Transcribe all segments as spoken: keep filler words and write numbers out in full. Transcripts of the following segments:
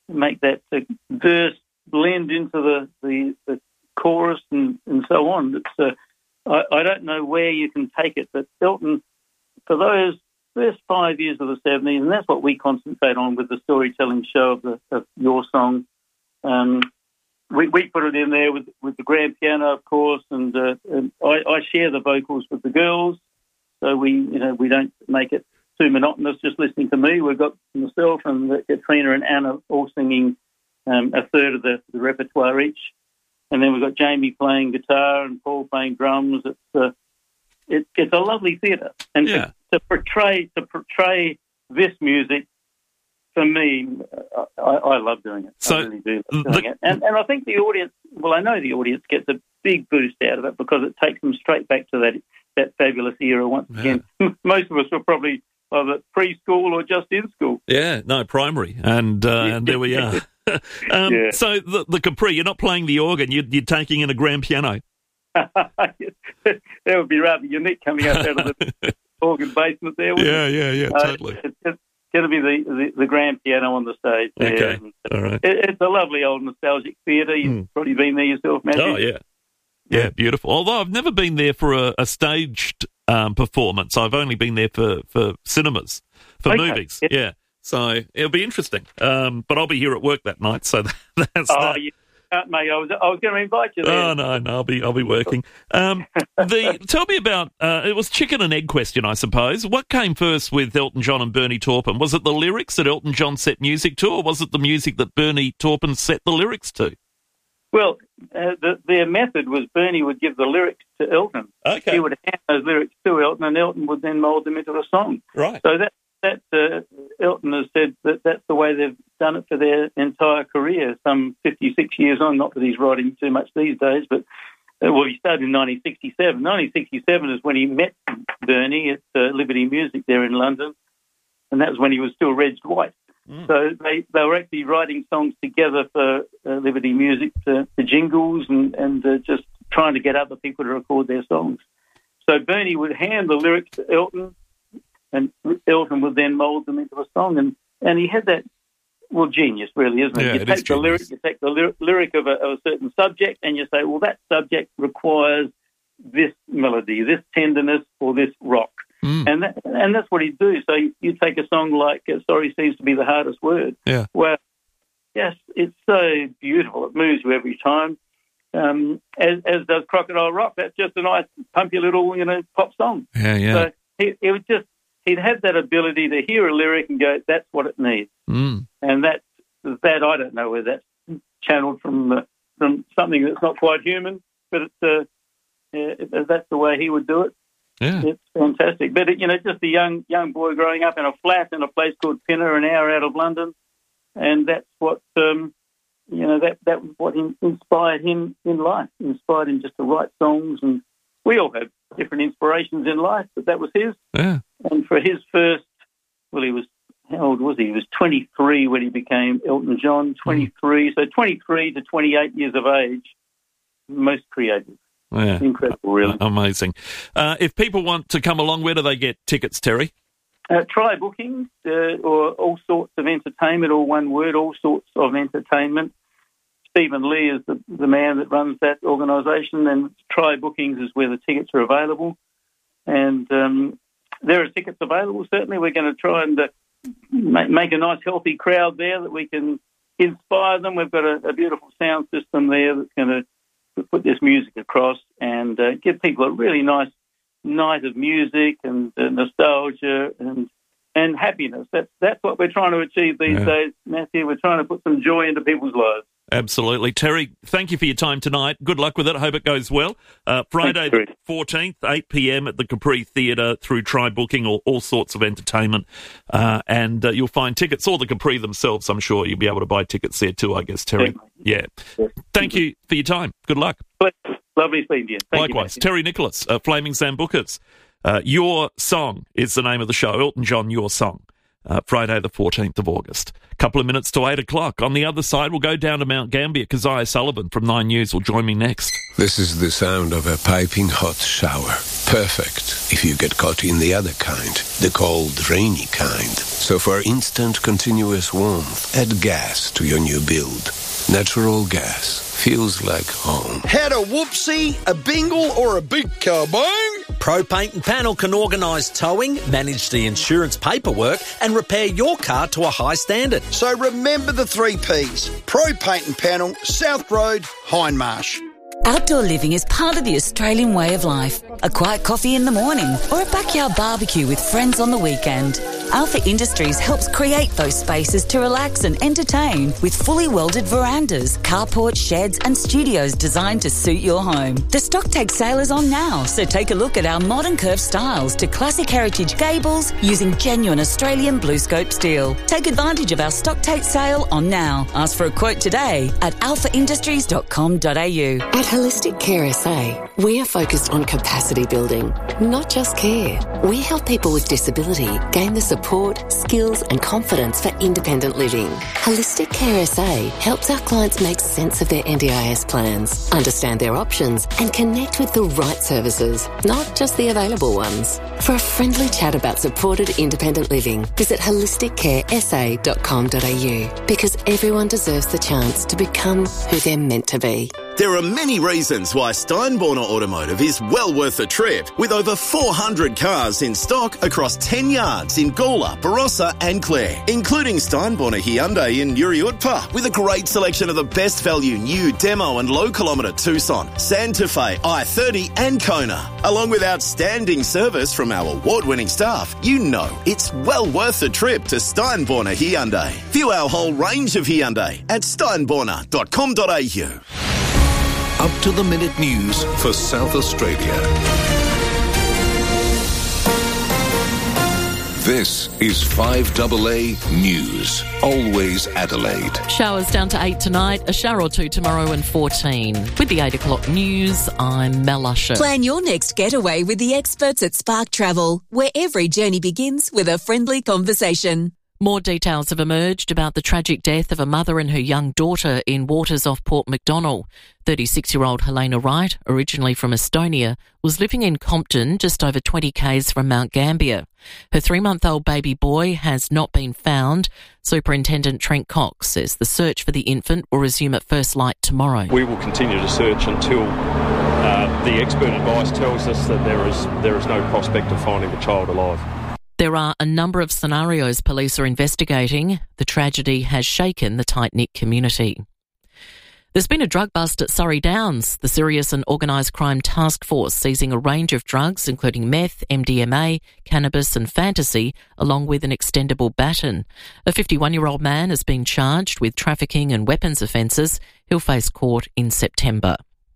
make that uh, verse blend into the, the, the chorus and, and so on. It's uh, I, I don't know where you can take it, but Elton, for those first five years of the seventies, and that's what we concentrate on with the storytelling show of, the, of Your Song. Um, we, we put it in there with, with the grand piano, of course, and, uh, and I, I share the vocals with the girls, so we you know we don't make it too monotonous just listening to me. We've got myself and Katrina and Anna all singing um, a third of the, the repertoire each. And then we've got Jamie playing guitar and Paul playing drums. It's uh, it, it's a lovely theatre. And yeah. to, to portray to portray this music, for me, I, I love doing it. So I really do love doing the, it. And, and I think the audience, well, I know the audience gets a big boost out of it because it takes them straight back to that that fabulous era once yeah. again. Most of us were probably either preschool or just in school. Yeah, no, primary. And uh, and there we are. um, yeah. So the, the Capri, you're not playing the organ, you're, you're taking in a grand piano. That would be rather unique coming out of the organ basement there, wouldn't Yeah, it? yeah, yeah, Uh, totally. It's, it's going to be the, the, the grand piano on the stage there. Okay, And all right. It, it's a lovely old nostalgic theatre. You've Mm. probably been there yourself, Matthew. Oh, yeah. Yeah, beautiful. Although I've never been there for a, a staged um, performance. I've only been there for, for cinemas, for Okay, movies. yeah. Yeah. So it'll be interesting. Um, but I'll be here at work that night, so that's Oh, that. you can't, mate. I was, I was going to invite you there. Oh no, no, I'll be I'll be working. Um, the tell me about uh, it was chicken and egg question, I suppose. What came first with Elton John and Bernie Taupin? Was it the lyrics that Elton John set music to, or was it the music that Bernie Taupin set the lyrics to? Well, uh, the, their method was Bernie would give the lyrics to Elton. Okay, He would hand those lyrics to Elton, and Elton would then mould them into a song. right. So that that uh, Elton has said that that's the way they've done it for their entire career, some fifty-six years on. Not that he's writing too much these days, but uh, well, he started in nineteen sixty-seven. nineteen sixty-seven is when he met Bernie at uh, Liberty Music there in London, and that was when he was still Reg White. Mm. So they, they were actually writing songs together for uh, Liberty Music, to, to jingles, and, and uh, just trying to get other people to record their songs. So Bernie would hand the lyrics to Elton, and Elton would then mould them into a song. And, and he had that, well, genius, really, isn't it? Yeah, you it take is the lyric, genius. you take the lyric, lyric of, a, of a certain subject, and you say, well, that subject requires this melody, this tenderness, or this rock. Mm. And that, and that's what he'd do. So you, you take a song like uh, Sorry Seems to Be the Hardest Word. Yeah. Well, yes, it's so beautiful. It moves you every time. Um, as, as does Crocodile Rock. That's just a nice, pumpy little, you know, pop song. Yeah, yeah. So he, he would just, he'd have that ability to hear a lyric and go, that's what it needs. Mm. And that, that I don't know where that's channeled from, uh, from something that's not quite human, but it's, uh, uh, that's the way he would do it. Yeah. It's fantastic. But, you know, just a young young boy growing up in a flat in a place called Pinner, an hour out of London, and that's what, um, you know, that, that was what inspired him in life, inspired him just to write songs. And we all have different inspirations in life, but that was his. Yeah. And for his first, well, he was, how old was he? He was twenty-three when he became Elton John, twenty-three. Mm. So twenty-three to twenty-eight years of age, most creative. Yeah. Incredible, really. Amazing. Uh, if people want to come along, where do they get tickets, Terry? Uh, try bookings uh, or All Sorts of Entertainment, all one word, All Sorts of Entertainment. Stephen Lee is the, the man that runs that organisation, and Try Bookings is where the tickets are available. And um, there are tickets available, certainly. We're going to try and uh, make, make a nice, healthy crowd there that we can inspire them. We've got a, a beautiful sound system there that's going to put this music across and uh, give people a really nice night of music and uh, nostalgia and and happiness. That's that's what we're trying to achieve these yeah. days, Matthew. We're trying to put some joy into people's lives. Absolutely. Terry, thank you for your time tonight. Good luck with it. I hope it goes well. Uh, Friday the fourteenth, eight p.m. at the Capri Theatre through Try Booking or All Sorts of Entertainment. Uh, and uh, you'll find tickets, or the Capri themselves, I'm sure you'll be able to buy tickets there too, I guess, Terry. Yeah. yeah. Thank you for your time. Good luck. Lovely speaking to you. Thank Likewise. You, Terry Nicholas, uh, Flaming Sambucas. Uh, Your Song is the name of the show. Elton John, Your Song. Uh, Friday the fourteenth of August. couple of minutes to eight o'clock. On the other side, we'll go down to Mount Gambier. Keziah Sullivan from Nine News will join me next. This is the sound of a piping hot shower. Perfect if you get caught in the other kind, the cold, rainy kind. So for instant, continuous warmth, add gas to your new build. Natural gas feels like home. Had a whoopsie, a bingle, or a big kabang? Pro Paint and Panel can organise towing, manage the insurance paperwork and repair your car to a high standard. So remember the three Ps. Pro Paint and Panel, South Road, Hindmarsh. Outdoor living is part of the Australian way of life. A quiet coffee in the morning or a backyard barbecue with friends on the weekend. Alpha Industries helps create those spaces to relax and entertain with fully welded verandas, carport, sheds and studios designed to suit your home. The stock take sale is on now, so take a look at our modern curved styles to classic heritage gables using genuine Australian BlueScope steel. Take advantage of our stock take sale on now. Ask for a quote today at alpha industries dot com dot a u. At Holistic Care S A, we are focused on capacity building, not just care. We help people with disability gain the support, skills and confidence for independent living. Holistic Care S A helps our clients make sense of their N D I S plans, understand their options and connect with the right services, not just the available ones. For a friendly chat about supported independent living, visit holistic care s a dot com dot a u, because everyone deserves the chance to become who they're meant to be. There are many reasons why Steinborner Automotive is well worth the trip, with over four hundred cars in stock across ten yards in Gawler, Barossa and Clare, including Steinborner Hyundai in Uriutpa, with a great selection of the best value new demo and low kilometre Tucson, Santa Fe, I thirty and Kona. Along with outstanding service from our award-winning staff, you know it's well worth the trip to Steinborner Hyundai. View our whole range of Hyundai at steinborner dot com dot a u. Up-to-the-minute news for South Australia. This is five A A News. Always Adelaide. Showers down to eight tonight, a shower or two tomorrow and fourteen. With the eight o'clock news, I'm Mel Usher. Plan your next getaway with the experts at Spark Travel, where every journey begins with a friendly conversation. More details have emerged about the tragic death of a mother and her young daughter in waters off Port MacDonnell. thirty-six-year-old Helena Wright, originally from Estonia, was living in Compton, just over twenty kays from Mount Gambier. Her three-month-old baby boy has not been found. Superintendent Trent Cox says the search for the infant will resume at first light tomorrow. We will continue to search until uh, the expert advice tells us that there is there is no prospect of finding the child alive. There are a number of scenarios police are investigating. The tragedy has shaken the tight-knit community. There's been a drug bust at Surrey Downs. The Serious and Organised Crime Task Force seizing a range of drugs, including meth, M D M A, cannabis and fantasy, along with an extendable baton. A fifty-one-year-old man has been charged with trafficking and weapons offences. He'll face court in September.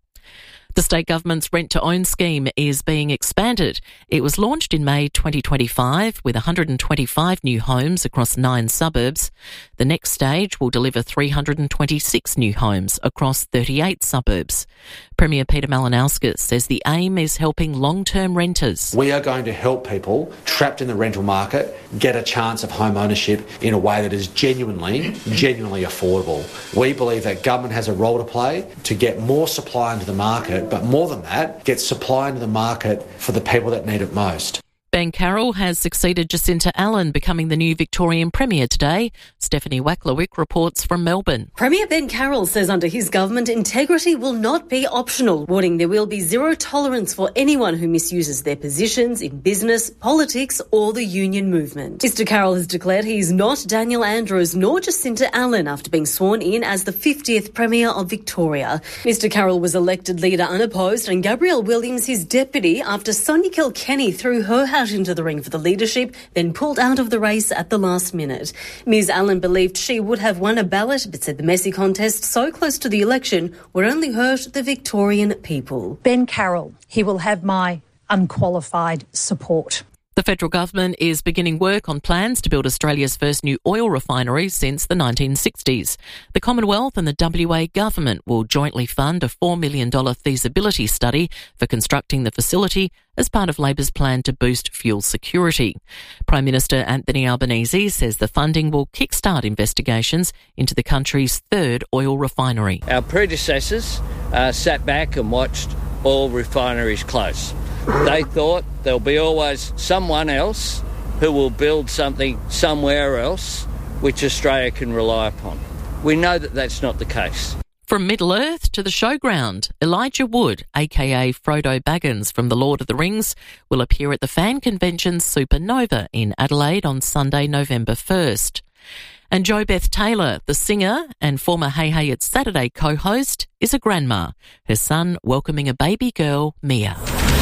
The state government's rent-to-own scheme is being expanded. It was launched in May twenty twenty-five with one hundred twenty-five new homes across nine suburbs. The next stage will deliver three hundred twenty-six new homes across thirty-eight suburbs. Premier Peter Malinauskas says the aim is helping long-term renters. We are going to help people trapped in the rental market get a chance of home ownership in a way that is genuinely, genuinely affordable. We believe that government has a role to play to get more supply into the market, but more than that, get supply into the market for the people that need it most. Ben Carroll has succeeded Jacinta Allen, becoming the new Victorian Premier today. Stephanie Wacklowick reports from Melbourne. Premier Ben Carroll says under his government, integrity will not be optional, warning there will be zero tolerance for anyone who misuses their positions in business, politics or the union movement. Mister Carroll has declared he is not Daniel Andrews nor Jacinta Allen after being sworn in as the fiftieth Premier of Victoria. Mister Carroll was elected leader unopposed and Gabrielle Williams his deputy after Sonia Kilkenny threw her hat into the ring for the leadership, then pulled out of the race at the last minute. Miz Allen believed she would have won a ballot, but said the messy contest so close to the election would only hurt the Victorian people. Ben Carroll, he will have my unqualified support. The federal government is beginning work on plans to build Australia's first new oil refinery since the nineteen sixties. The Commonwealth and the W A government will jointly fund a four million dollars feasibility study for constructing the facility as part of Labor's plan to boost fuel security. Prime Minister Anthony Albanese says the funding will kickstart investigations into the country's third oil refinery. Our predecessors uh, sat back and watched oil refineries close. They thought there'll be always someone else who will build something somewhere else which Australia can rely upon. We know that that's not the case. From Middle-earth to the showground, Elijah Wood, aka Frodo Baggins from The Lord of the Rings, will appear at the fan convention Supernova in Adelaide on Sunday, November first. And Jo Beth Taylor, the singer and former Hey Hey It's Saturday co-host, is a grandma, her son welcoming a baby girl, Mia.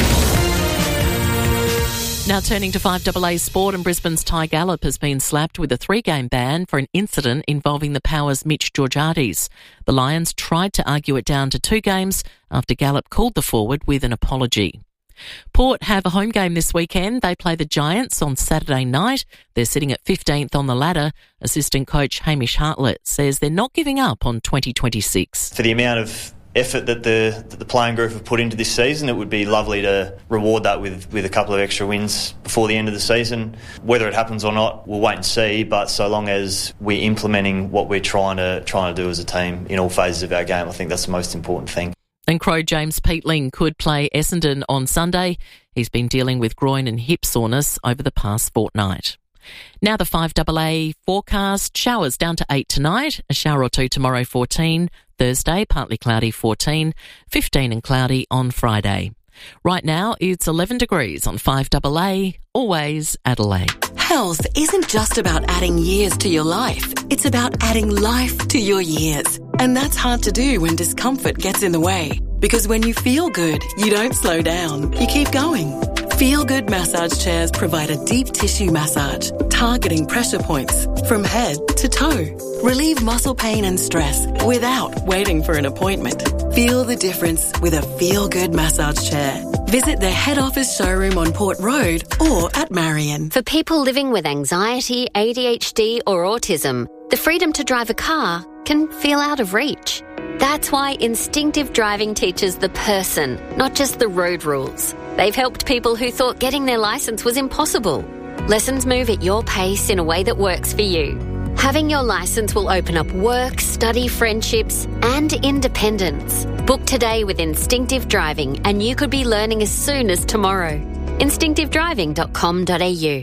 Now turning to five A A sport, and Brisbane's Ty Gallop has been slapped with a three-game ban for an incident involving the Power's Mitch Georgiades. The Lions tried to argue it down to two games after Gallop called the forward with an apology. Port have a home game this weekend. They play the Giants on Saturday night. They're sitting at fifteenth on the ladder. Assistant coach Hamish Hartlett says they're not giving up on twenty twenty-six. For the amount of effort that the that the playing group have put into this season, it would be lovely to reward that with, with a couple of extra wins before the end of the season. Whether it happens or not, we'll wait and see, but so long as we're implementing what we're trying to trying to do as a team in all phases of our game, I think that's the most important thing. And Crow James Peatling could play Essendon on Sunday. He's been dealing with groin and hip soreness over the past fortnight. Now the five A A forecast. Showers down to eight tonight, a shower or two tomorrow, fourteen. Thursday, partly cloudy, fourteen. fifteen and cloudy on Friday. Right now, it's eleven degrees on five A A, always Adelaide. Health isn't just about adding years to your life. It's about adding life to your years. And that's hard to do when discomfort gets in the way. Because when you feel good, you don't slow down. You keep going. Feel Good massage chairs provide a deep tissue massage, targeting pressure points from head to toe. Relieve muscle pain and stress without waiting for an appointment. Feel the difference with a Feel Good massage chair. Visit their head office showroom on Port Road or at Marion. For people living with anxiety, A D H D or autism, the freedom to drive a car can feel out of reach. That's why Instinctive Driving teaches the person, not just the road rules. They've helped people who thought getting their licence was impossible. Lessons move at your pace in a way that works for you. Having your licence will open up work, study, friendships and independence. Book today with Instinctive Driving and you could be learning as soon as tomorrow. instinctive driving dot com dot a u.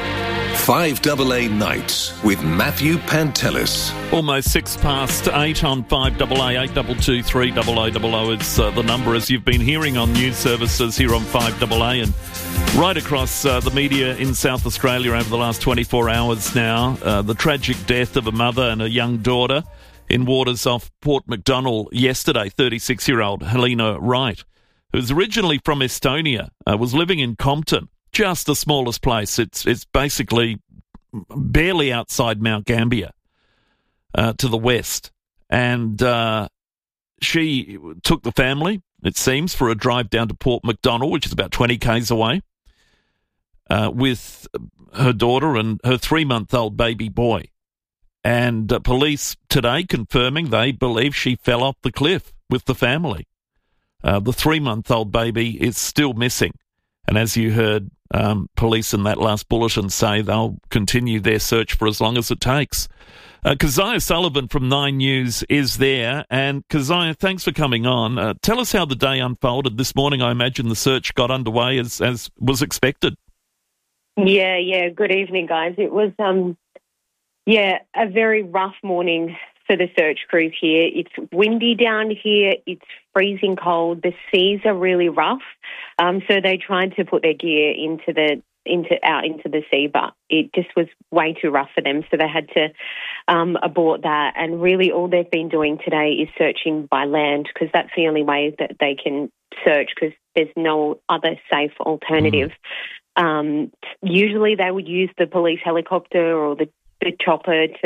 five A A Nights with Matthew Pantelis. Almost six past eight on five A A, eight two two three double oh double oh is uh, the number, as you've been hearing on news services here on five A A and right across uh, the media in South Australia over the last twenty-four hours now. Uh, the tragic death of a mother and a young daughter in waters off Port MacDonnell yesterday. thirty-six-year-old Helena Wright, who's originally from Estonia, uh, was living in Compton. Just the smallest place. It's it's basically barely outside Mount Gambier uh, to the west. And uh, she took the family, it seems, for a drive down to Port MacDonnell, which is about twenty kays away, uh, with her daughter and her three-month-old baby boy. And uh, police today confirming they believe she fell off the cliff with the family. Uh, the three-month-old baby is still missing. And as you heard, um, police in that last bulletin say they'll continue their search for as long as it takes. Uh, Keziah Sullivan from Nine News is there. And Keziah, thanks for coming on. Uh, tell us how the day unfolded this morning. I imagine the search got underway as, as was expected. Yeah, yeah. Good evening, guys. It was, um, yeah, a very rough morning for the search crews here. It's windy down here. It's freezing cold. The seas are really rough. Um, so they tried to put their gear into the into out into the sea, but it just was way too rough for them. So they had to um, abort that. And really, all they've been doing today is searching by land, because that's the only way that they can search, because there's no other safe alternative. Mm. Um, usually, they would use the police helicopter or the, the chopper to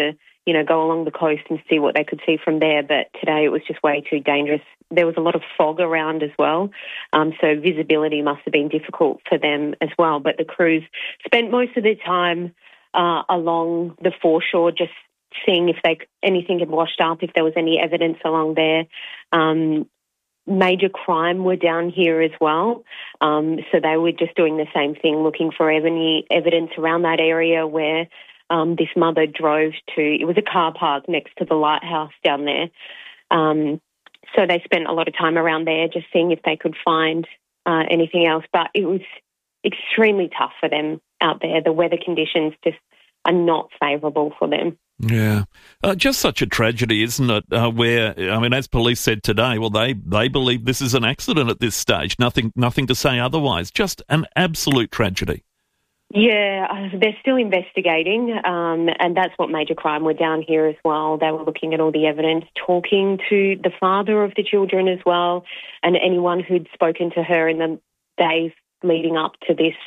you know, go along the coast and see what they could see from there. But today it was just way too dangerous. There was a lot of fog around as well, um, so visibility must have been difficult for them as well. But the crews spent most of their time uh, along the foreshore, just seeing if they anything had washed up, if there was any evidence along there. Um, major crime were down here as well, um, so they were just doing the same thing, looking for any evidence around that area where um, this mother drove to. It was a car park next to the lighthouse down there. Um, So they spent a lot of time around there just seeing if they could find uh, anything else. But it was extremely tough for them out there. The weather conditions just are not favourable for them. Yeah. Uh, just such a tragedy, isn't it, uh, where, I mean, as police said today, well, they, they believe this is an accident at this stage. Nothing, nothing to say otherwise. Just an absolute tragedy. Yeah, they're still investigating, um, and that's what Major Crime were down here as well. They were looking at all the evidence, talking to the father of the children as well, and anyone who'd spoken to her in the days leading up to this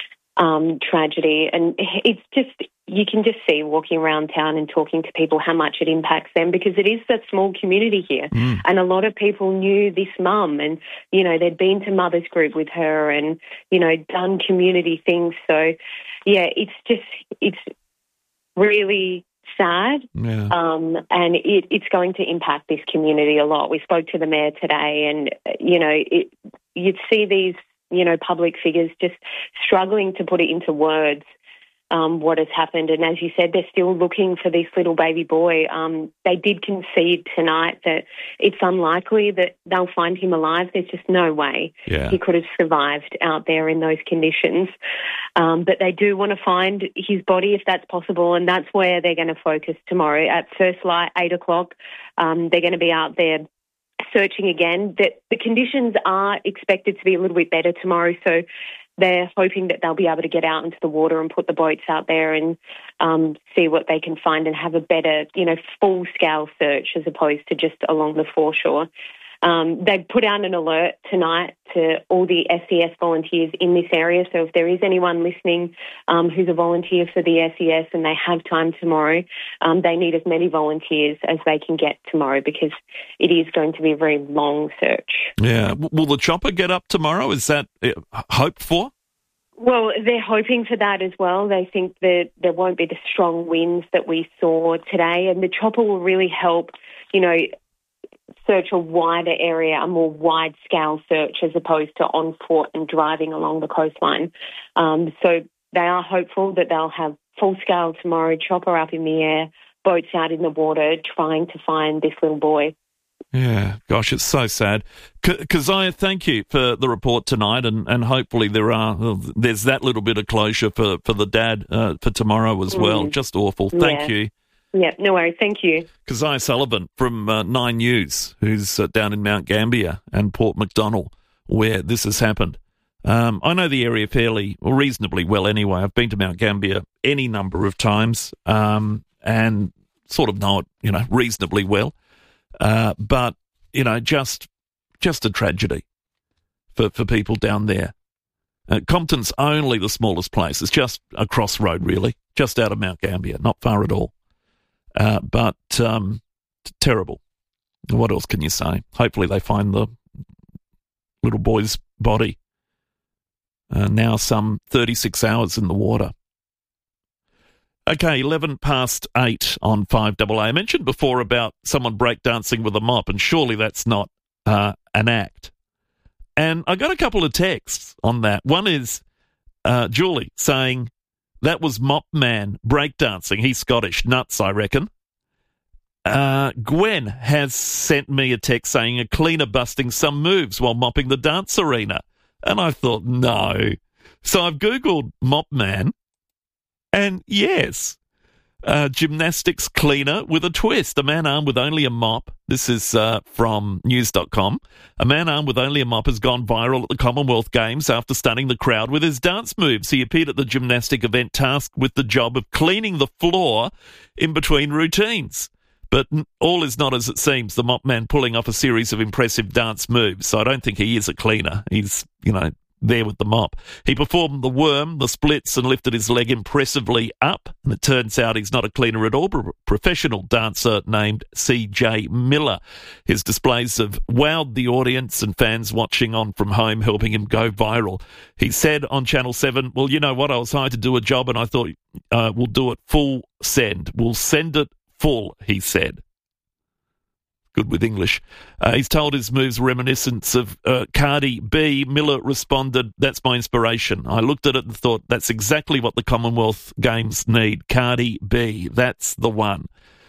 um, tragedy. And it's just, you can just see walking around town and talking to people how much it impacts them, because it is a small community here. Mm. And a lot of people knew this mum and, you know, they'd been to Mother's Group with her and, you know, done community things. So, yeah, it's just, it's really sad. Yeah. Um, and it, it's going to impact this community a lot. We spoke to the mayor today and, you know, it, you'd see these, you know, public figures just struggling to put it into words. Um, what has happened. And as you said, they're still looking for this little baby boy. Um, they did concede tonight that it's unlikely that they'll find him alive. There's just no way yeah. he could have survived out there in those conditions. Um, but they do want to find his body if that's possible, and that's where they're going to focus tomorrow. At first light, eight o'clock, um, they're going to be out there searching again. The, the conditions are expected to be a little bit better tomorrow, so they're hoping that they'll be able to get out into the water and put the boats out there and um, see what they can find and have a better, you know, full-scale search as opposed to just along the foreshore. Um, they put out an alert tonight to all the S E S volunteers in this area. So if there is anyone listening um, who's a volunteer for the S E S and they have time tomorrow, um, they need as many volunteers as they can get tomorrow, because it is going to be a very long search. Yeah. Will the chopper get up tomorrow? Is that hoped for? Well, they're hoping for that as well. They think that there won't be the strong winds that we saw today, and the chopper will really help, you know, search a wider area, a more wide-scale search as opposed to on foot and driving along the coastline. Um, so they are hopeful that they'll have full-scale tomorrow, chopper up in the air, boats out in the water, trying to find this little boy. Yeah, gosh, it's so sad. Keziah, thank you for the report tonight, and, and hopefully there are there's that little bit of closure for, for the dad uh, for tomorrow as well. Mm. Just awful. Thank yeah. you. Yeah, no worries. Thank you. Keziah Sullivan from uh, Nine News, who's uh, down in Mount Gambier and Port MacDonnell, where this has happened. Um, I know the area fairly, or reasonably well anyway. I've been to Mount Gambier any number of times um, and sort of know it, you know, reasonably well. Uh, but, you know, just just a tragedy for, for people down there. Uh, Compton's only the smallest place. It's just a crossroad, really, just out of Mount Gambier, not far at all. Uh, but um, t- terrible. What else can you say? Hopefully they find the little boy's body. Uh, now some thirty-six hours in the water. Okay, eleven past eight on five A A. I mentioned before about someone breakdancing with a mop, and surely that's not uh, an act. And I got a couple of texts on that. One is uh, Julie saying, that was Mop Man breakdancing. He's Scottish. Nuts, I reckon. Uh, Gwen has sent me a text saying a cleaner busting some moves while mopping the dance arena. And I thought, no. So I've Googled Mop Man, and yes, uh, gymnastics cleaner with a twist. A man armed with only a mop. This is uh, from news dot com. A man armed with only a mop has gone viral at the Commonwealth Games after stunning the crowd with his dance moves. He appeared at the gymnastic event tasked with the job of cleaning the floor in between routines. But all is not as it seems, the mop man pulling off a series of impressive dance moves. So I don't think he is a cleaner. He's, you know, there with the mop. He performed the worm, the splits, and lifted his leg impressively up. And it turns out he's not a cleaner at all, but a professional dancer named C J Miller. His displays have wowed the audience and fans watching on from home, helping him go viral. He said on Channel seven, well, you know what, I was hired to do a job and I thought uh, we'll do it full send. We'll send it full, he said. Good with English. Uh, he's told his moves reminiscent of uh, Cardi B. Miller responded, that's my inspiration. I looked at it and thought, that's exactly what the Commonwealth Games need. Cardi B. That's the one.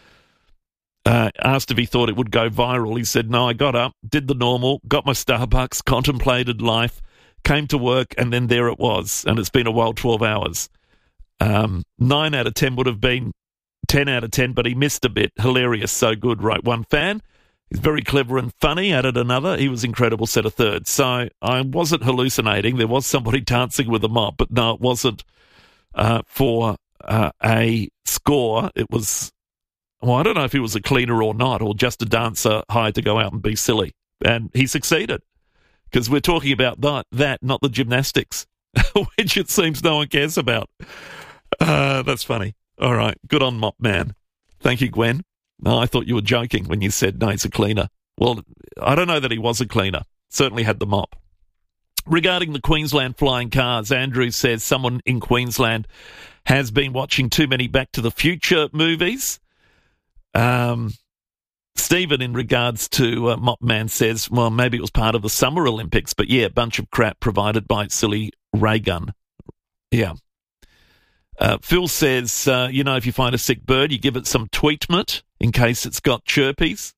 Uh, asked if he thought it would go viral. He said, no, I got up, did the normal, got my Starbucks, contemplated life, came to work, and then there it was. And it's been a wild twelve hours. Um, nine out of ten would have been ten out of ten, but he missed a bit. Hilarious, so good, wrote one fan. He's very clever and funny, added another. He was incredible, said a third. So I wasn't hallucinating. There was somebody dancing with a mop, but no, it wasn't uh, for uh, a score. It was, well, I don't know if he was a cleaner or not, or just a dancer hired to go out and be silly. And he succeeded, because we're talking about that, that, not the gymnastics, which it seems no one cares about. Uh, that's funny. All right, good on Mop Man. Thank you, Gwen. No, I thought you were joking when you said, no, he's a cleaner. Well, I don't know that he was a cleaner. Certainly had the mop. Regarding the Queensland flying cars, Andrew says someone in Queensland has been watching too many Back to the Future movies. Um, Stephen, in regards to uh, Mop Man, says, well, maybe it was part of the Summer Olympics, but yeah, a bunch of crap provided by silly ray gun. Yeah. Uh, Phil says, uh, you know, if you find a sick bird, you give it some tweetment in case it's got chirpies.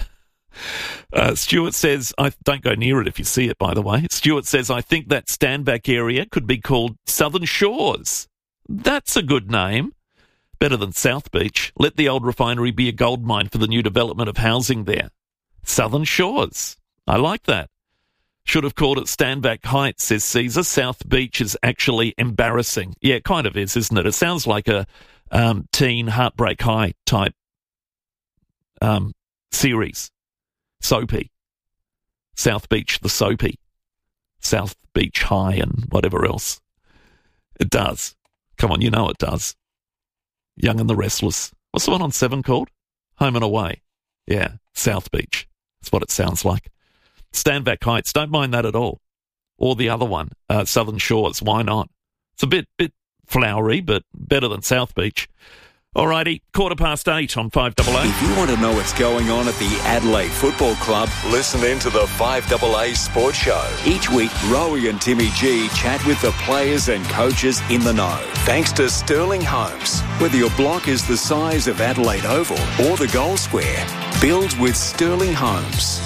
uh, Stuart says, I don't go near it if you see it, by the way. Stuart says, I think that standback area could be called Southern Shores. That's a good name. Better than South Beach. Let the old refinery be a gold mine for the new development of housing there. Southern Shores. I like that. Should have called it Standback Heights, says Caesar. South Beach is actually embarrassing. Yeah, it kind of is, isn't it? It sounds like a um, teen Heartbreak High type um, series. Soapy. South Beach, the soapy. South Beach High and whatever else. It does. Come on, you know it does. Young and the Restless. What's the one on seven called? Home and Away. Yeah, South Beach. That's what it sounds like. Standback Heights, don't mind that at all. Or the other one, uh, Southern Shores, why not? It's a bit bit flowery, but better than South Beach. Alrighty, quarter past eight on five A A. If you want to know what's going on at the Adelaide Football Club, listen in to the five A A Sports Show. Each week, Rowie and Timmy G chat with the players and coaches in the know. Thanks to Sterling Homes. Whether your block is the size of Adelaide Oval or the Goal Square, build with Sterling Homes.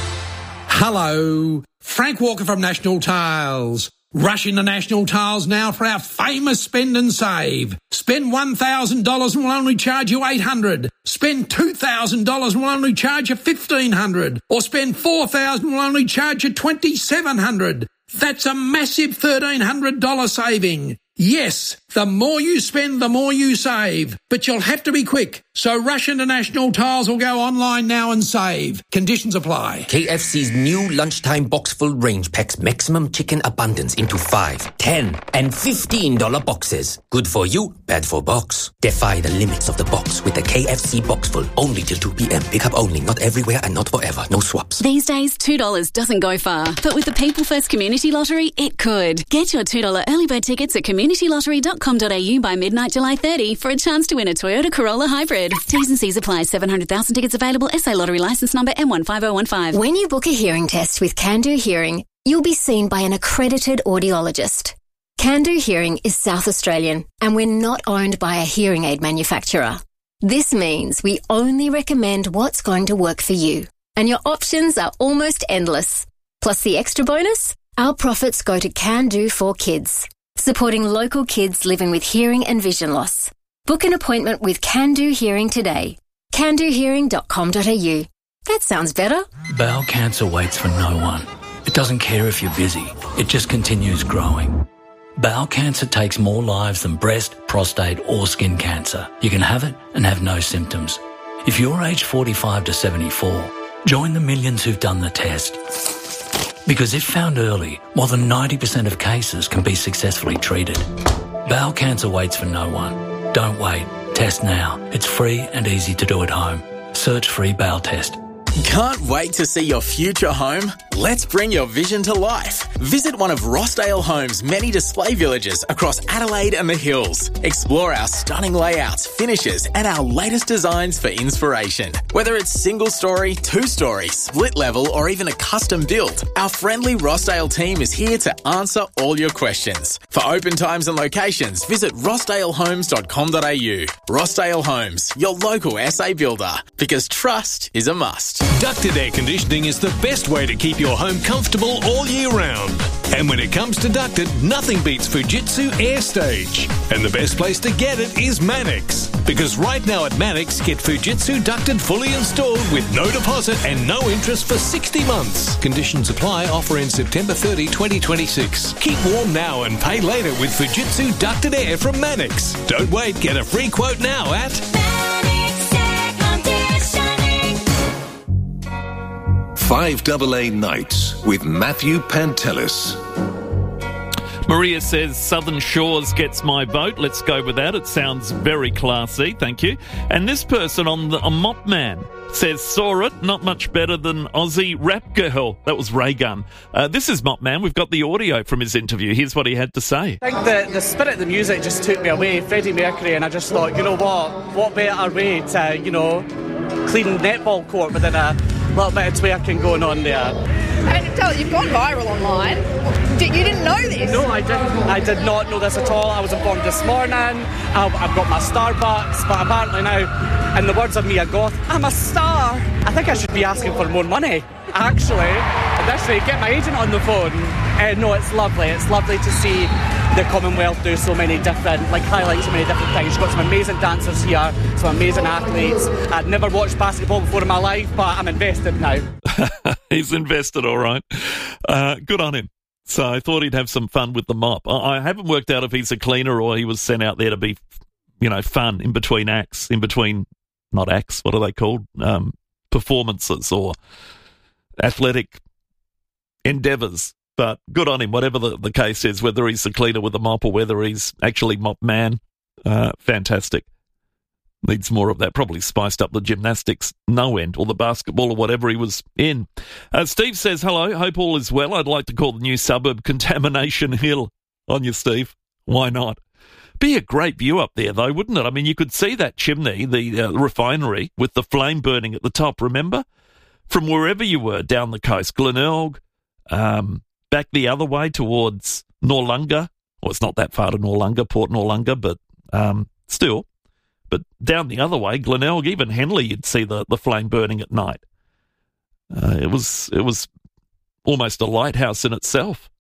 Hello, Frank Walker from National Tiles. Rush into National Tiles now for our famous spend and save. Spend one thousand dollars and we'll only charge you eight hundred dollars. Spend two thousand dollars and we'll only charge you fifteen hundred dollars. Or spend four thousand dollars and we'll only charge you twenty-seven hundred dollars. That's a massive thirteen hundred dollars saving. Yes, the more you spend, the more you save. But you'll have to be quick. So rush into National Tiles or go online now and save. Conditions apply. K F C's new lunchtime box full range packs maximum chicken abundance into five, ten, and fifteen dollar boxes. Good for you, bad for box. Defy the limits of the box with the K F C box full. Only till two p.m. Pickup only, not everywhere and not forever. No swaps. These days, two dollars doesn't go far. But with the People First Community Lottery, it could. Get your two dollar early bird tickets at community lottery dot com dot a u by midnight July thirtieth for a chance to win a Toyota Corolla Hybrid. T's and C's apply. seven hundred thousand tickets available. S A Lottery licence number M one five oh one five. When you book a hearing test with Candu Hearing, you'll be seen by an accredited audiologist. Candu Hearing is South Australian, and we're not owned by a hearing aid manufacturer. This means we only recommend what's going to work for you, and your options are almost endless. Plus the extra bonus, our profits go to Candu for Kids, supporting local kids living with hearing and vision loss. Book an appointment with Candu Hearing today. candu hearing dot com dot a u. That sounds better. Bowel cancer waits for no one. It doesn't care if you're busy. It just continues growing. Bowel cancer takes more lives than breast, prostate or skin cancer. You can have it and have no symptoms. If you're aged forty-five to seventy-four, join the millions who've done the test. Because if found early, more than ninety percent of cases can be successfully treated. Bowel cancer waits for no one. Don't wait. Test now. It's free and easy to do at home. Search free bowel test. Can't wait to see your future home? Let's bring your vision to life. Visit one of Rossdale Homes' many display villages across Adelaide and the Hills. Explore our stunning layouts, finishes, and our latest designs for inspiration. Whether it's single story, two story, split level, or even a custom build, our friendly Rossdale team is here to answer all your questions. For open times and locations, visit rossdale homes dot com dot a u. Rossdale Homes, your local S A builder, because trust is a must. Ducted air conditioning is the best way to keep your home comfortable all year round. And when it comes to ducted, nothing beats Fujitsu AirStage. And the best place to get it is Manix. Because right now at Manix, get Fujitsu ducted fully installed with no deposit and no interest for sixty months. Conditions apply. Offer in September thirtieth, twenty twenty-six. Keep warm now and pay later with Fujitsu ducted air from Manix. Don't wait. Get a free quote now at five A A Nights with Matthew Pantelis. Maria says Southern Shores gets my vote. Let's go with that. It sounds very classy. Thank you. And this person on the a Mop Man says, saw it, not much better than Aussie Rap Girl. That was Ray Gun. Uh, this is Mop Man. We've got the audio from his interview. Here's what he had to say. I think the, the spirit of the music just took me away. Freddie Mercury, and I just thought, you know what? What better way to, you know, clean netball court within a little bit of twerking going on there. And tell you, you've gone viral online. Did, you didn't know this? No, I didn't. I did not know this at all. I was informed this morning. I've, I've got my Starbucks, but apparently now, in the words of Mia Goth, I'm a star. I think I should be asking for more money, actually. Initially, get my agent on the phone. Uh, no, it's lovely. It's lovely to see the Commonwealth do so many different, like highlight so many different things. You've got some amazing dancers here, some amazing athletes. I'd never watched basketball before in my life, but I'm invested now. He's invested, all right. Uh, good on him. So I thought he'd have some fun with the mop. I, I haven't worked out if he's a cleaner or he was sent out there to be, you know, fun in between acts, in between, not acts, what are they called? Um, performances or athletic endeavours. But good on him, whatever the, the case is, whether he's a cleaner with a mop or whether he's actually Mop Man. Uh, fantastic. Needs more of that. Probably spiced up the gymnastics no end, or the basketball or whatever he was in. Uh, Steve says, hello, hope all is well. I'd like to call the new suburb Contamination Hill on you, Steve. Why not? Be a great view up there, though, wouldn't it? I mean, you could see that chimney, the uh, refinery, with the flame burning at the top, remember? From wherever you were down the coast, Glenelg, um... back the other way towards Noarlunga. Well, it's not that far to Noarlunga, Port Noarlunga, but um, still. But down the other way, Glenelg, even Henley, you'd see the, the flame burning at night. Uh, it was it was almost a lighthouse in itself.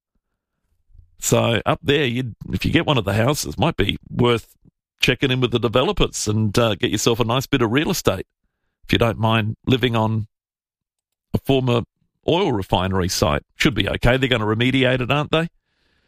So up there, you'd, if you get one of the houses, might be worth checking in with the developers and uh, get yourself a nice bit of real estate, if you don't mind living on a former oil refinery site. Should be okay. They're going to remediate it, aren't they?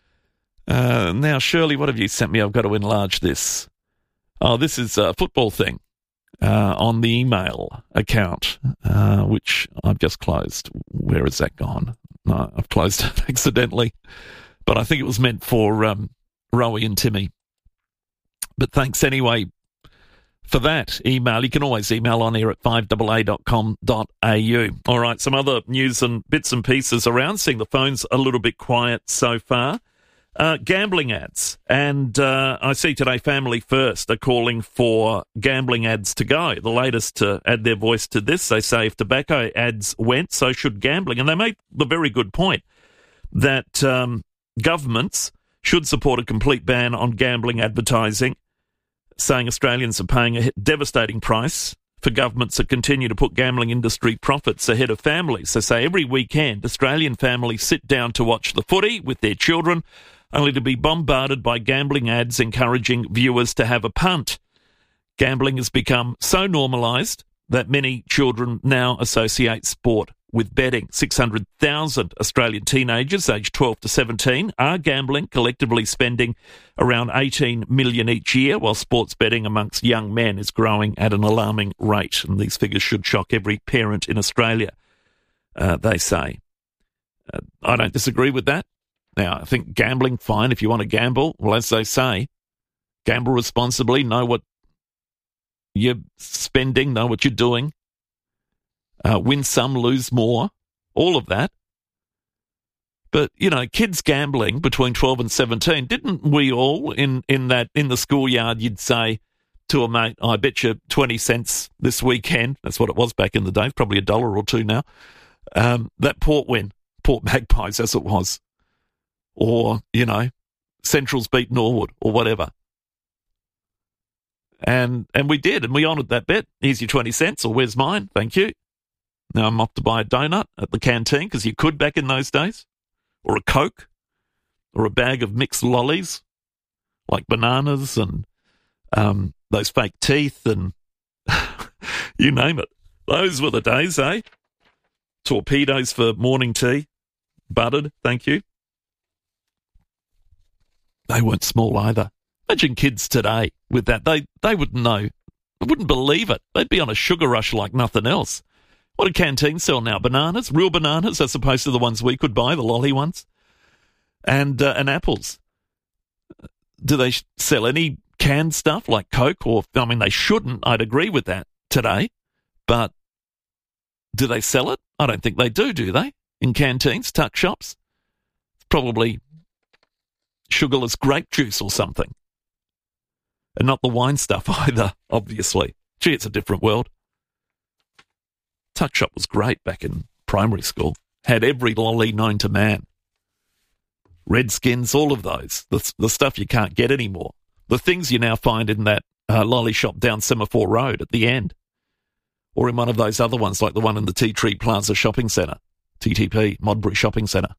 Uh, now, Shirley, what have you sent me? I've got to enlarge this. Oh, this is a football thing uh, on the email account, uh, which I've just closed. Where has that gone? No, I've closed it accidentally. But I think it was meant for um, Rowie and Timmy. But thanks anyway for that email. You can always email on here at five a a dot com dot a u. All right, some other news and bits and pieces around, seeing the phone's a little bit quiet so far. Uh, gambling ads. And uh, I see today Family First are calling for gambling ads to go. The latest to add their voice to this, they say if tobacco ads went, so should gambling. And they make the very good point that um, governments should support a complete ban on gambling advertising, saying Australians are paying a devastating price for governments that continue to put gambling industry profits ahead of families. They say every weekend, Australian families sit down to watch the footy with their children, only to be bombarded by gambling ads encouraging viewers to have a punt. Gambling has become so normalised that many children now associate sport with betting. six hundred thousand Australian teenagers aged twelve to seventeen are gambling, collectively spending around eighteen million dollars each year, while sports betting amongst young men is growing at an alarming rate. And these figures should shock every parent in Australia, uh, they say. Uh, I don't disagree with that. Now, I think gambling, fine. If you want to gamble, well, as they say, gamble responsibly, know what you're spending, know what you're doing. Uh, win some, lose more, all of that. But, you know, kids gambling between twelve and seventeen, didn't we all in, in that in the schoolyard, you'd say to a mate, I bet you twenty cents this weekend. That's what it was back in the day, probably a dollar or two now. Um, that Port win, Port Magpies as it was. Or, you know, Central's beat Norwood or whatever. And and we did, and we honoured that bet. Here's your twenty cents, or where's mine? Thank you. Now I'm off to buy a donut at the canteen, because you could back in those days. Or a Coke, or a bag of mixed lollies, like bananas and um, those fake teeth and you name it. Those were the days, eh? Torpedoes for morning tea, buttered, thank you. They weren't small either. Imagine kids today with that. They they wouldn't know. They wouldn't believe it. They'd be on a sugar rush like nothing else. What do canteens sell now? Bananas? Real bananas as opposed to the ones we could buy, the lolly ones? And, uh, and apples. Do they sh- sell any canned stuff like Coke? Or, I mean, they shouldn't. I'd agree with that today. But do they sell it? I don't think they do, do they? In canteens, tuck shops? Probably sugarless grape juice or something. And not the wine stuff either, obviously. Gee, it's a different world. Tuck shop was great back in primary school. Had every lolly known to man. Redskins, all of those. The, the stuff you can't get anymore. The things you now find in that uh, lolly shop down Semaphore Road at the end. Or in one of those other ones like the one in the Tea Tree Plaza Shopping Centre. T T P, Modbury Shopping Centre.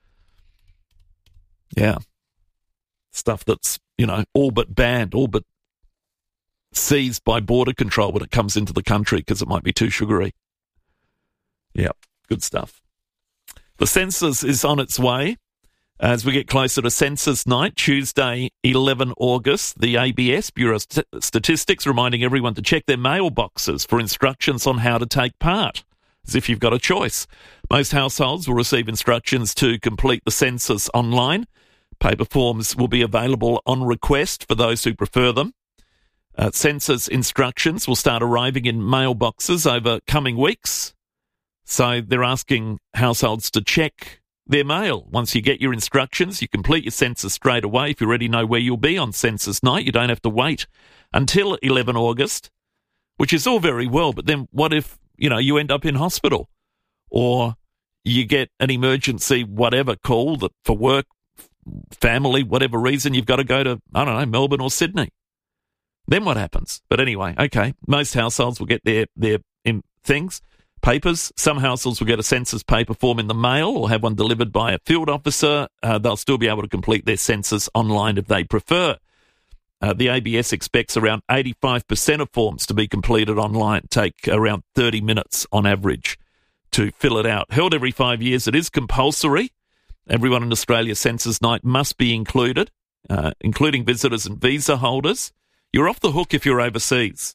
Yeah. Stuff that's, you know, all but banned, all but seized by border control when it comes into the country because it might be too sugary. Yeah, good stuff. The census is on its way. As we get closer to census night, Tuesday, eleventh of August, the A B S, Bureau of St- Statistics, reminding everyone to check their mailboxes for instructions on how to take part, as if you've got a choice. Most households will receive instructions to complete the census online. Paper forms will be available on request for those who prefer them. Uh, census instructions will start arriving in mailboxes over coming weeks. So they're asking households to check their mail. Once you get your instructions, you complete your census straight away. If you already know where you'll be on census night, you don't have to wait until eleventh of August, which is all very well. But then what if, you know, you end up in hospital or you get an emergency, whatever call that for work, family, whatever reason, you've got to go to, I don't know, Melbourne or Sydney. Then what happens? But anyway, okay, most households will get their, their um, things. Papers. Some households will get a census paper form in the mail or have one delivered by a field officer. Uh, they'll still be able to complete their census online if they prefer. Uh, the A B S expects around eighty-five percent of forms to be completed online. Take around thirty minutes on average to fill it out. Held every five years, it is compulsory. Everyone in Australia's census night must be included, uh, including visitors and visa holders. You're off the hook if you're overseas.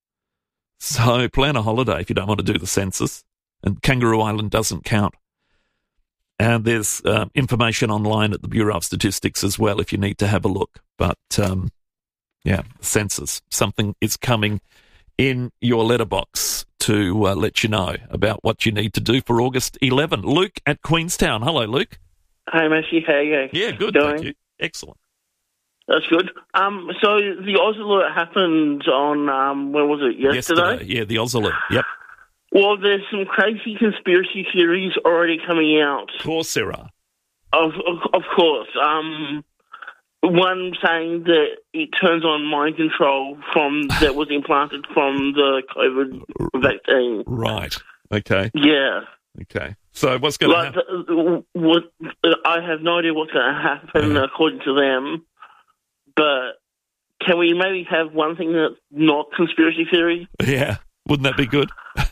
So plan a holiday if you don't want to do the census. And Kangaroo Island doesn't count. And there's uh, information online at the Bureau of Statistics as well if you need to have a look. But, um, yeah, census, something is coming in your letterbox to uh, let you know about what you need to do for August eleventh. Luke at Queenstown. Hello, Luke. Hi, Matthew. How are you? Yeah, good, doing? Thank you. Excellent. That's good. Um, so the Oz Alert happened on, um, when was it, yesterday? Yesterday, yeah, the Oz Alert, yep. Well, there's some crazy conspiracy theories already coming out. Of course there are. Of, of, of course. Um, one saying that it turns on mind control from that was implanted from the COVID vaccine. Right, okay. Yeah. Okay. So what's going to like, happen? The, what, I have no idea what's going to happen uh-huh. according to them. But can we maybe have one thing that's not conspiracy theory? Yeah. Wouldn't that be good?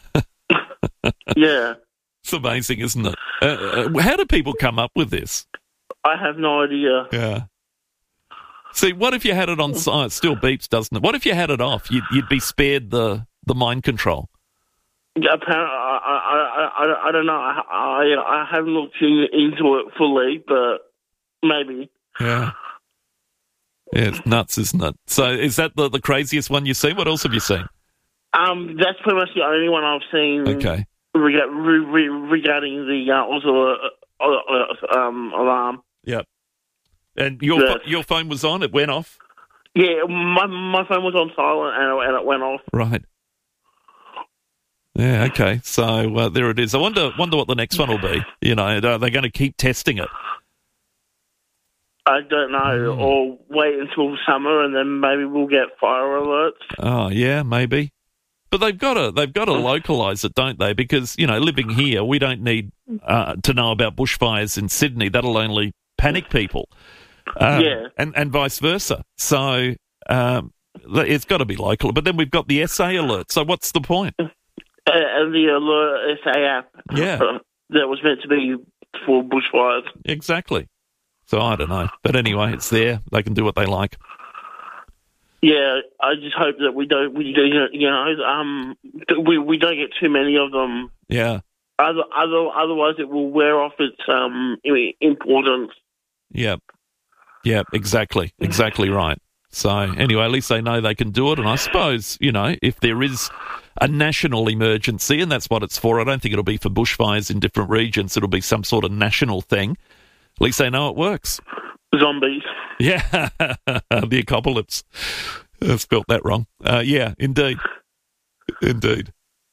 Yeah. It's amazing, isn't it? Uh, uh, how do people come up with this? I have no idea. Yeah. See, what if you had it on site? Oh, it still beeps, doesn't it? What if you had it off? You'd, you'd be spared the, the mind control. Yeah, apparently, I, I, I, I don't know. I, I I haven't looked in, into it fully, but maybe. Yeah. Yeah, it's nuts, isn't it? So is that the, the craziest one you've seen? What else have you seen? Um, that's pretty much the only one I've seen. Okay. Reg- re- re- regarding the uh, also uh, uh, um, alarm. Yep. And your Yes. pho- your phone was on. It went off. Yeah, my my phone was on silent and it, and it went off. Right. Yeah. Okay. So uh, there it is. I wonder wonder what the next one will be. You know, are they going to keep testing it? I don't know, Mm. or wait until summer and then maybe we'll get fire alerts. Oh, yeah, maybe. But they've got to they've got to localise it, don't they? Because, you know, living here, we don't need uh, to know about bushfires in Sydney. That'll only panic people. Um, Yeah. And, and vice versa. So um, it's got to be local. But then we've got the S A alert. So what's the point? Uh, and the Alert S A app Yeah. uh, that was meant to be for bushfires. Exactly. So I don't know. But anyway, it's there. They can do what they like. Yeah, I just hope that we don't, we do, you know, um, we we don't get too many of them. Yeah. Other, other, otherwise, it will wear off its um importance. Yep. Yep, exactly. Exactly right. So anyway, at least they know they can do it. And I suppose, you know, if there is a national emergency, and that's what it's for, I don't think it'll be for bushfires in different regions. It'll be some sort of national thing. At least they know it works. Zombies. Yeah, the apocalypse. I spelt that wrong. Uh, yeah, indeed. Indeed.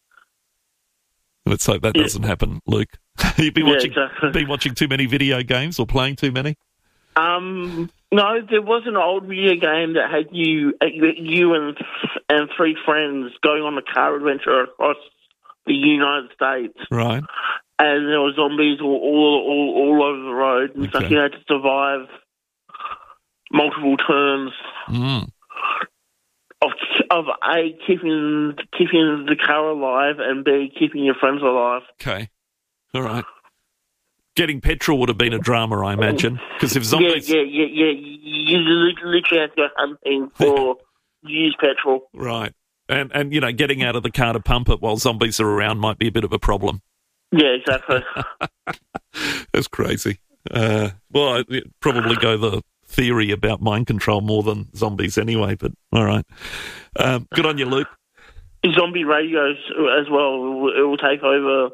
Let's hope that Yeah. doesn't happen, Luke. You've been Yeah, watching, exactly. been watching too many video games or playing too many? Um, no, there was an old video game that had you, uh, you and and three friends going on a car adventure across the United States. Right. And there were zombies all all, all, all over the road, and so Okay. you had to survive multiple turns Mm. of of A, keeping keeping the car alive, and B, keeping your friends alive. Okay. All right. Getting petrol would have been a drama, I imagine, because if zombies... Yeah, yeah, yeah, yeah. You li- literally have to go hunting for used petrol. Right. And, and, you know, getting out of the car to pump it while zombies are around might be a bit of a problem. Yeah, exactly. That's crazy. Uh, well, I'd probably go the theory about mind control more than zombies anyway, but all right. Um, good on you, Luke. Zombie radios as well. It will, it will take over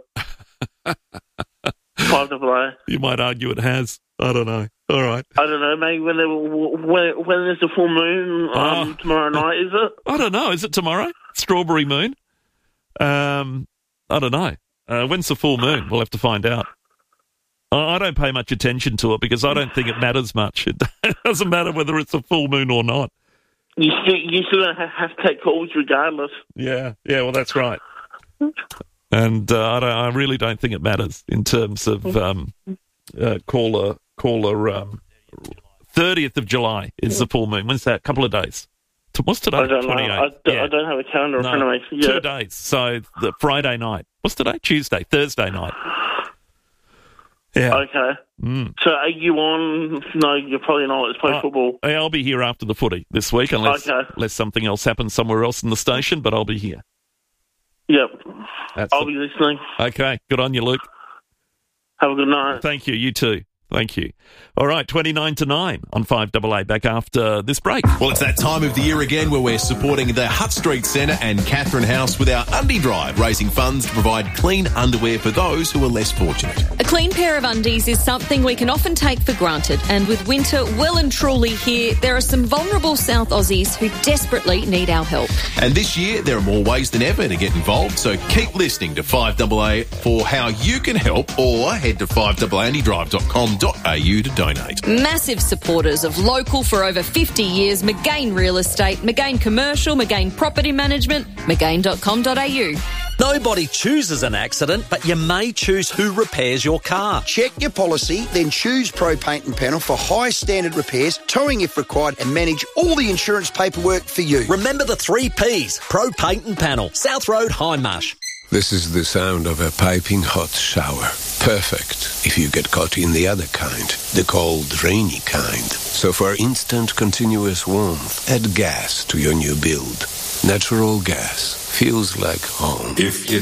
five double A. You might argue it has. I don't know. All right. I don't know. Maybe when there, when when there's a full moon um, Oh. tomorrow night, is it? I don't know. Is it tomorrow? Strawberry moon? Um, I don't know. Uh, when's the full moon? We'll have to find out. I I don't pay much attention to it because I don't think it matters much. It doesn't matter whether it's a full moon or not. You still you still gonna have, have to take calls regardless. Yeah, yeah. Well, that's right. And uh, I, don't, I really don't think it matters in terms of um, uh, caller caller. Um, thirtieth of July is the full moon. When's that? A couple of days. T- What's today? I don't know. twenty-eighth. I, d- Yeah. I don't have a calendar in No, front of me. Yeah. Two days. So the Friday night. What's today? Tuesday. Thursday night. Yeah. Okay. Mm. So are you on? No, you're probably not. It's post football. Hey, I'll be here after the footy this week, unless, Okay. unless something else happens somewhere else in the station, but I'll be here. Yep. That's I'll it. be listening. Okay, good on you, Luke. Have a good night. Thank you. You too. Thank you. All right, twenty-nine to nine on five double A, back after this break. Well, it's that time of the year again where we're supporting the Hutt Street Centre and Catherine House with our Undie Drive, raising funds to provide clean underwear for those who are less fortunate. A clean pair of undies is something we can often take for granted, and with winter well and truly here, there are some vulnerable South Aussies who desperately need our help. And this year, there are more ways than ever to get involved, so keep listening to five double A for how you can help, or head to five double a andy drive dot com dot a u to donate. Massive supporters of local for over fifty years, McGain Real Estate, McGain Commercial, McGain Property Management, McGain dot com dot a u. Nobody chooses an accident, but you may choose who repairs your car. Check your policy, then choose Pro Paint and Panel for high standard repairs, towing if required, and manage all the insurance paperwork for you. Remember the three Ps, Pro Paint and Panel, South Road, Hindmarsh. This is the sound of a piping hot shower. Perfect if you get caught in the other kind, the cold, rainy kind. So for instant, continuous warmth, add gas to your new build. Natural gas feels like home. If you